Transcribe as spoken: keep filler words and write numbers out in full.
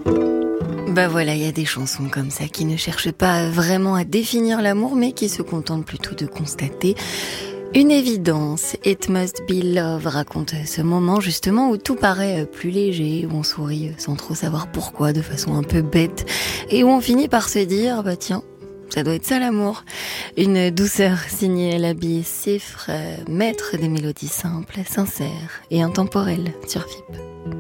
Bah voilà, il y a des chansons comme ça qui ne cherchent pas vraiment à définir l'amour, mais qui se contentent plutôt de constater une évidence. It Must Be Love raconte ce moment justement où tout paraît plus léger, où on sourit sans trop savoir pourquoi, de façon un peu bête, et où on finit par se dire, bah tiens, ça doit être ça l'amour. Une douceur signée Labi Siffre, maître des mélodies simples, sincères et intemporelles sur F I P.